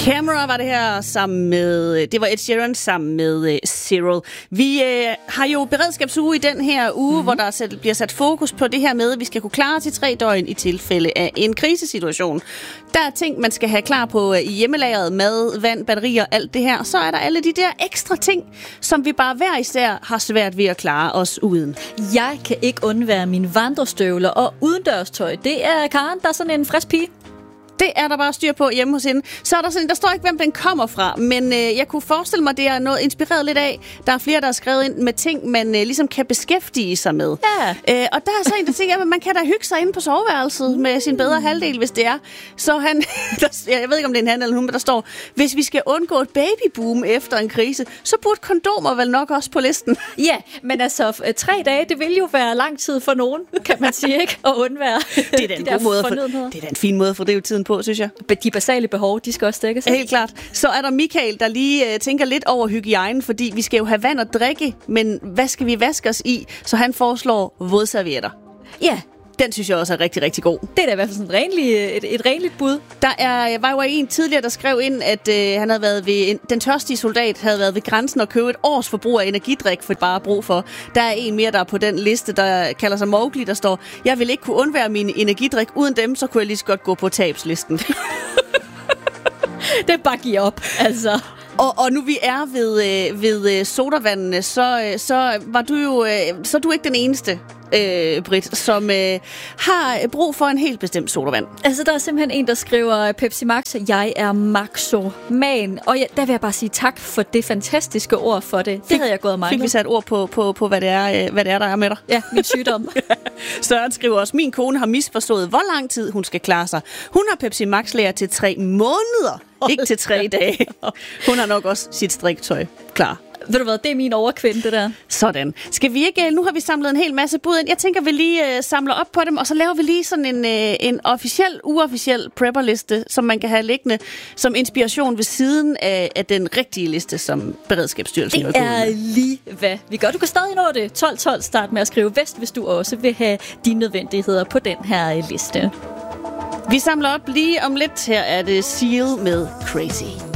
Camera var det her sammen med, det var Ed Sheeran sammen med Cyril. Vi har jo beredskabsuge i den her uge, hvor der bliver sat fokus på det her med, at vi skal kunne klare til 3 døgn i tilfælde af en krisesituation. Der er ting, man skal have klar på i hjemmelageret, mad, vand, batterier, alt det her. Så er der alle de der ekstra ting, som vi bare hver især har svært ved at klare os uden. Jeg kan ikke undvære mine vandrestøvler og udendørstøj. Det er Karen, der er sådan en frisk pige. Det er der bare styr på hjemme hos hende. Så er der sådan, der står ikke, hvem den kommer fra, men jeg kunne forestille mig, det er noget inspireret lidt af. Der er flere, der har skrevet ind med ting, man ligesom kan beskæftige sig med. Ja. Og der er så en, der tænker, at man kan da hygge sig inde på soveværelset med sin bedre halvdel, hvis det er. Så han, jeg ved ikke, om det er en han eller hun, men der står, hvis vi skal undgå et babyboom efter en krise, så burde kondomer vel nok også på listen. Ja, men altså 3 dage, det vil jo være lang tid for nogen, kan man sige, ikke? At undvære det er da en god måde det er da en fin måde at fordrive tiden på, synes jeg. De basale behov, de skal også dækkes. Helt klart. Så er der Michael, der lige tænker lidt over hygiejnen, fordi vi skal jo have vand og drikke, men hvad skal vi vaske os i? Så han foreslår vådservietter. Ja. Den synes jeg også er rigtig, rigtig god. Det er da i hvert fald sådan et renligt bud. Der var jo en tidligere, der skrev ind, at han havde været ved den tørstige soldat havde været ved grænsen og købe et års forbrug af energidrik for bare brug for. Der er en mere, der er på den liste, der kalder sig Mowgli, der står, jeg vil ikke kunne undvære min energidrik. Uden dem, så kunne jeg lige så godt gå på tabslisten. Det bare giver op, altså. Og nu vi er ved sodavandene, så var du jo så er du ikke den eneste, Britt, som har brug for en helt bestemt sodavand. Altså, der er simpelthen en, der skriver Pepsi Max, jeg er maxoman. Og der vil jeg bare sige tak for det fantastiske ord for det. Det havde jeg gået mig. Fik vi sat ord på hvad det er, der er med dig? Ja, min sygdom. Søren skriver også, min kone har misforstået, hvor lang tid hun skal klare sig. Hun har Pepsi Max-lager til 3 måneder, ikke til 3 dage. Hun har nok også sit striktøj klar. Ved du hvad, det er min overkvinde, det der. Sådan. Skal vi ikke, nu har vi samlet en hel masse bud ind. Jeg tænker, vi lige samler op på dem, og så laver vi lige sådan en officiel, uofficiel prepperliste, som man kan have liggende som inspiration ved siden af den rigtige liste, som Beredskabsstyrelsen det er lige hvad vi gør. Du kan stadig nå det. 12-12 start med at skrive vest, hvis du også vil have dine nødvendigheder på den her liste. Vi samler op lige om lidt. Her er det Seal med Crazy.